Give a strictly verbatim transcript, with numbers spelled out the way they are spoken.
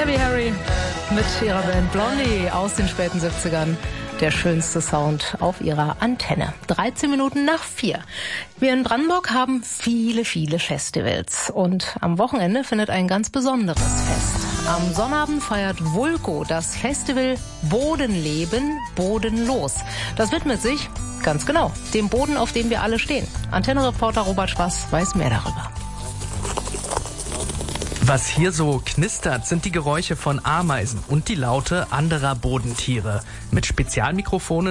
Debbie Harry mit ihrer Band Blondie aus den späten siebzigern. Der schönste Sound auf ihrer Antenne. dreizehn Minuten nach vier. Wir in Brandenburg haben viele, viele Festivals. Und am Wochenende findet ein ganz besonderes Fest. Am Sonnabend feiert Vulko das Festival Bodenleben, Bodenlos. Das widmet sich, ganz genau, dem Boden, auf dem wir alle stehen. Antenne-Reporter Robert Spaß weiß mehr darüber. Was hier so knistert, sind die Geräusche von Ameisen und die Laute anderer Bodentiere. Mit Spezialmikrofonen